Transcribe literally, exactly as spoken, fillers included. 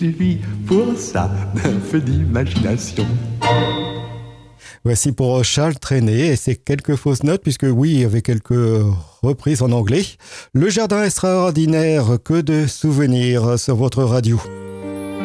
Suffit pour ça d'un peu d'imagination. Voici pour Charles Trenet et ses quelques fausses notes, puisque oui, il y avait quelques reprises en anglais. Le jardin extraordinaire, que de souvenirs sur votre radio.